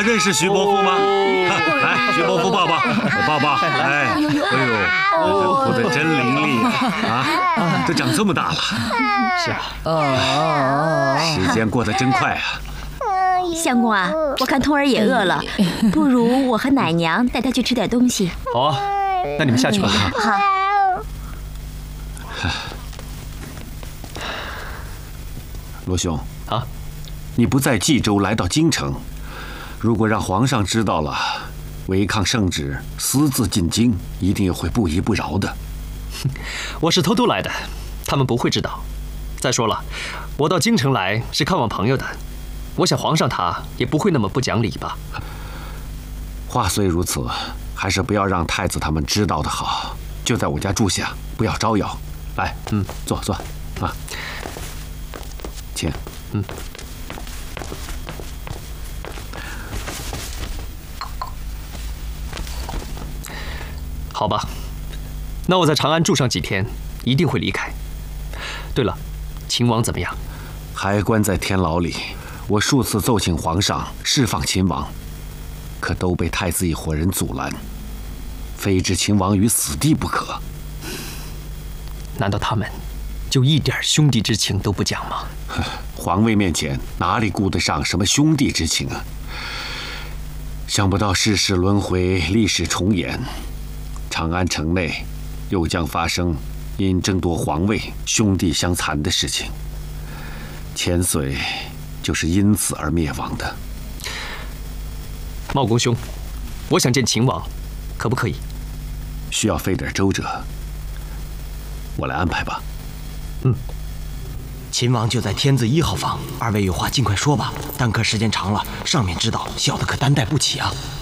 认识徐伯父吗？来，徐伯父抱抱，我抱抱。哎呦，这哭得真伶俐啊！都长这么大了。 是啊。 时间过得真快啊。 相公啊，我看通儿也饿了，不如我和奶娘带她去吃点东西。 好啊，那你们下去吧。 好。 罗兄啊， 你不在冀州，来到京城，如果让皇上知道了，违抗圣旨，私自进京，一定会不依不饶的。 我是偷渡来的，他们不会知道。再说了，我到京城来是看望朋友的，我想皇上他也不会那么不讲理吧。 话虽如此，还是不要让太子他们知道的好。就在我家住下，不要招摇。来，坐啊，请。 好吧，那我在长安住上几天，一定会离开。对了，秦王怎么样？ 还关在天牢里。我数次奏请皇上释放秦王，可都被太子一伙人阻拦，非置秦王于死地不可。 难道他们就一点兄弟之情都不讲吗？ 皇位面前哪里顾得上什么兄弟之情啊？想不到世事轮回，历史重演，长安城内又将发生因争夺皇位兄弟相残的事情。千岁就是因此而灭亡的。 茂公兄，我想见秦王，可不可以？ 需要费点周折，我来安排吧。 秦王就在天字1号房，二位有话尽快说吧。耽搁时间长了，上面知道，小的可担待不起啊。